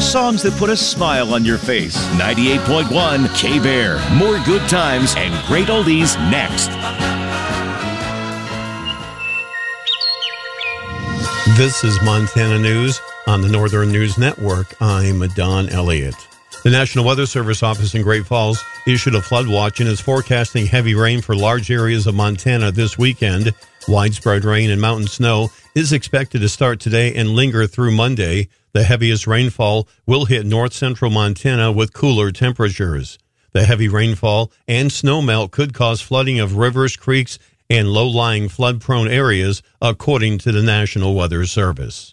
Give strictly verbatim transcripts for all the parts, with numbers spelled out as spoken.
songs that put a smile on your face. ninety-eight point one K-Bear. More good times and great oldies next. This is Montana News on the Northern News Network. I'm Don Elliott. The National Weather Service office in Great Falls issued a flood watch and is forecasting heavy rain for large areas of Montana this weekend. Widespread rain and mountain snow is expected to start today and linger through Monday. The heaviest rainfall will hit north central Montana with cooler temperatures. The heavy rainfall and snowmelt could cause flooding of rivers, creeks, and low-lying flood-prone areas, according to the National Weather Service.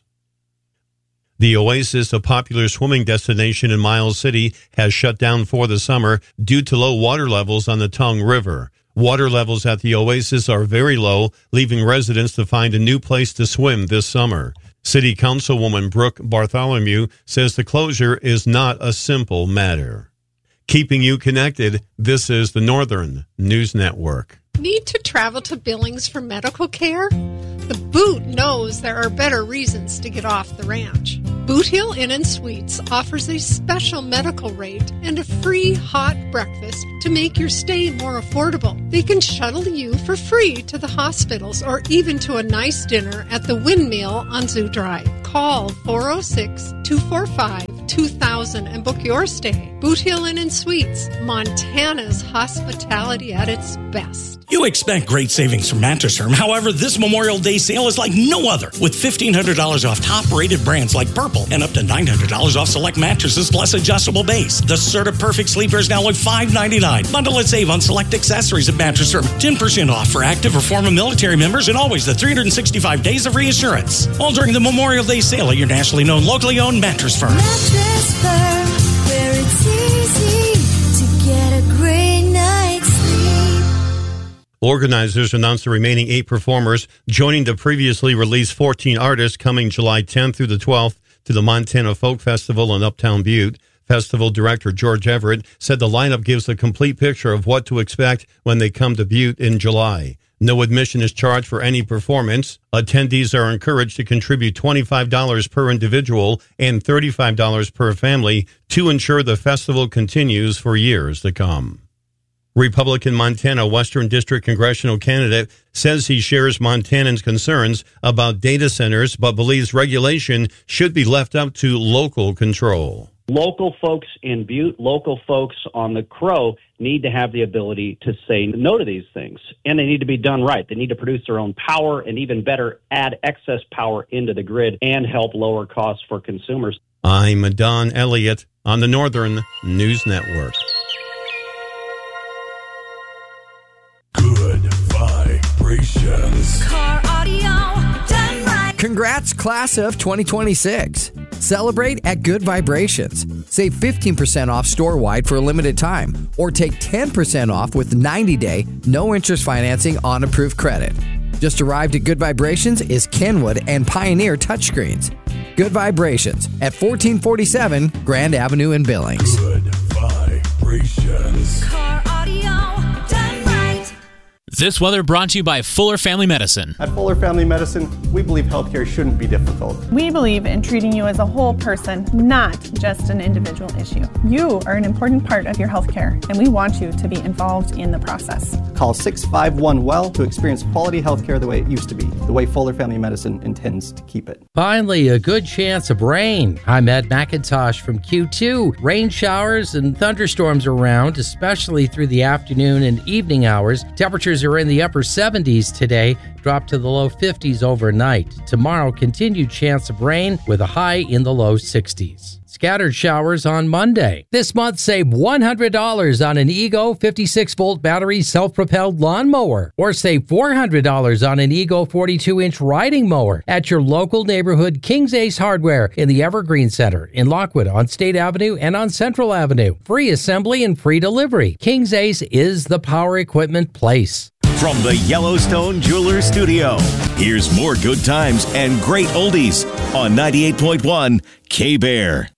The Oasis, a popular swimming destination in Miles City, has shut down for the summer due to low water levels on the Tongue River. Water levels at the Oasis are very low, leaving residents to find a new place to swim this summer. City Councilwoman Brooke Bartholomew says the closure is not a simple matter. Keeping you connected, this is the Northern News Network. Need to travel to Billings for medical care? The Boot knows there are better reasons to get off the ranch. Boot Hill Inn and Suites offers a special medical rate and a free hot breakfast to make your stay more affordable. They can shuttle you for free to the hospitals or even to a nice dinner at the Windmill on Zoo Drive. Call four oh six, two four five, two thousand and book your stay. Boot Hill Inn and Suites, Montana's hospitality at its best. You expect great savings from Mattress Firm. However, this Memorial Day sale is like no other, with fifteen hundred dollars off top-rated brands like Purple and up to nine hundred dollars off select mattresses plus adjustable base. The Serta Perfect Sleeper is now like five ninety-nine. Bundle and save on select accessories at Mattress Firm. ten percent off for active or former military members and always the three hundred sixty-five days of reassurance. All during the Memorial Day sale at your nationally known, locally owned Mattress Firm. Mattress Firm, where it's easy to get a great night's sleep. Organizers announced the remaining eight performers joining the previously released fourteen artists coming July tenth through the twelfth to the Montana Folk Festival in Uptown Butte. Festival director George Everett said the lineup gives a complete picture of what to expect when they come to Butte in July. No admission is charged for any performance. Attendees are encouraged to contribute twenty-five dollars per individual and thirty-five dollars per family to ensure the festival continues for years to come. Republican Montana Western District congressional candidate says he shares Montanans' concerns about data centers, but believes regulation should be left up to local control. Local folks in Butte, local folks on the Crow need to have the ability to say no to these things, and they need to be done right. They need to produce their own power and, even better, add excess power into the grid and help lower costs for consumers. I'm Don Elliott on the Northern News Network. Good vibrations. Car audio done right. Congrats, class of twenty twenty-six. Celebrate at Good Vibrations. Save fifteen percent off store-wide for a limited time, or take ten percent off with ninety-day, no-interest financing on approved credit. Just arrived at Good Vibrations is Kenwood and Pioneer touchscreens. Good Vibrations at fourteen forty-seven Grand Avenue in Billings. Good vibrations. Car audio done right. This weather brought to you by Fuller Family Medicine. At Fuller Family Medicine, we believe healthcare shouldn't be difficult. We believe in treating you as a whole person, not just an individual issue. You are an important part of your healthcare, and we want you to be involved in the process. Call six five one well to experience quality healthcare the way it used to be, the way Fuller Family Medicine intends to keep it. Finally, a good chance of rain. I'm Ed McIntosh from Q two. Rain showers and thunderstorms around, especially through the afternoon and evening hours. Temperatures are in the upper seventies today, drop to the low fifties overnight. Tomorrow, continued chance of rain with a high in the low sixties. Scattered showers on Monday. This month, save one hundred dollars on an Ego fifty-six volt battery self-propelled lawnmower, or save four hundred dollars on an Ego forty-two inch riding mower at your local neighborhood King's Ace Hardware in the Evergreen Center in Lockwood on State Avenue and on Central Avenue. Free assembly and free delivery. King's Ace is the power equipment place. From the Yellowstone Jeweler Studio, here's more good times and great oldies on ninety-eight point one K-Bear.